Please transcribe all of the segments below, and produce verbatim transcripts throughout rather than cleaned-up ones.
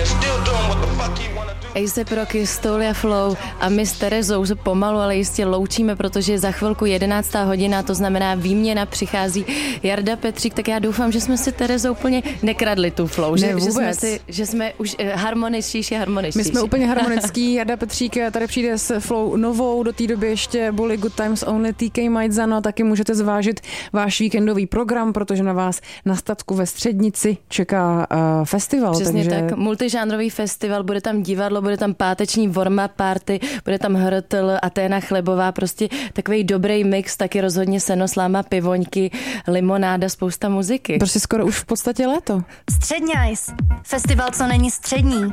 A$ej ép Rocky, Stolia Flow a my s Terezou se pomalu, ale jistě loučíme, protože za chvilku jedenáctá hodina, to znamená výměna, přichází Jarda Petřík, tak já doufám, že jsme si Terezou úplně nekradli tu flow, ne, že, že, jsme si, že jsme už harmoničtější, harmoničtější. My jsme úplně harmonický, Jarda Petřík tady přijde s flow novou, do té doby ještě Bully Good Times Only, T K Majdzano, taky můžete zvážit váš víkendový program, protože na vás na statku ve Střednici čeká uh, festival. Přesně takže... tak, multižánrový festival, bude tam divadlo, bude tam páteční warm-up party, bude tam H R T L, Aténa Chlebová, prostě takový dobrý mix, taky rozhodně seno, sláma, pivoňky, limonáda, spousta muziky. Prostě skoro už v podstatě léto. Středňajs, festival, co není střední.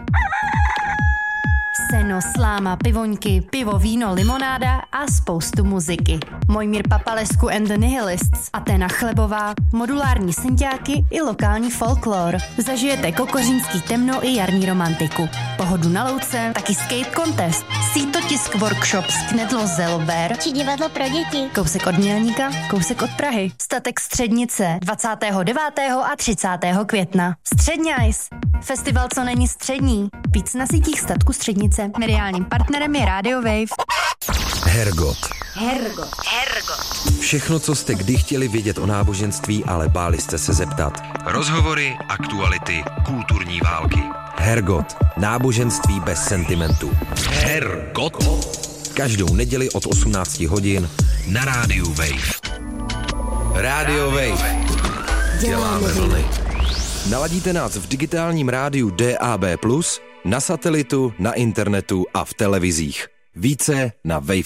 Seno, sláma, pivoňky, pivo, víno, limonáda a spoustu muziky. Mojmír Papalescu and the Nihilists, Aténa Chlebová, modulární synťáky i lokální folklor. Zažijete kokořínský temno i jarní romantiku. Pohodu na louce, taky skate contest, sítotisk workshop z Knedlo Zelber či divadlo pro děti. Kousek od Mělníka, kousek od Prahy. Statek Střednice dvacátého devátého a třicátého května. Středňajs, festival, co není střední. Víc na sítích statku Střednice. Mediálním partnerem je Radio Wave. Hergot. Hergot. Hergot. Všechno, co jste kdy chtěli vědět o náboženství, ale báli jste se zeptat. Rozhovory, aktuality, kulturní války. Hergot. Náboženství bez sentimentu. Hergot. Každou neděli od osmnácti hodin na rádiu Wave. Radio Wave. Děláme vlny. Naladíte nás v digitálním rádiu D A B plus, na satelitu, na internetu a v televizích. Více na wave